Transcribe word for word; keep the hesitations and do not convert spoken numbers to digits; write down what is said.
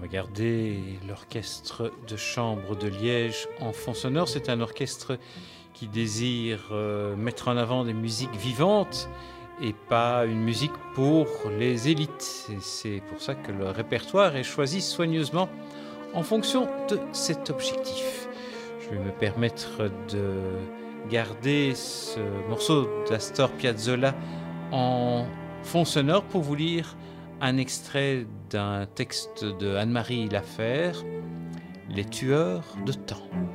Regardez l'orchestre de chambre de Liège en fond sonore. C'est un orchestre qui désire euh, mettre en avant des musiques vivantes et pas une musique pour les élites. Et c'est pour ça que le répertoire est choisi soigneusement en fonction de cet objectif. Je vais me permettre de garder ce morceau d'Astor Piazzolla en fond sonore pour vous lire un extrait d'un texte de Anne-Marie Laferre, Les tueurs de temps.